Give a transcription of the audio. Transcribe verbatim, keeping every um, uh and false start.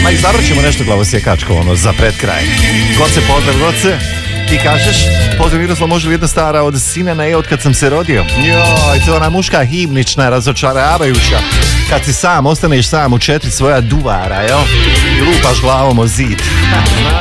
Ma i zavrćemo nešto glavosjekačko, ono, za pred kraj. Goce, pozdrav, Goce. Ti kažeš, pozdrav Miroslav, može li jedna stara od Sinana je od kad sam se rodio? Joj, to je ona muška himnična, razočaravajuća. Kad si sam, ostaneš sam u četiri svoja duvara, jel? I lupaš glavom o zid.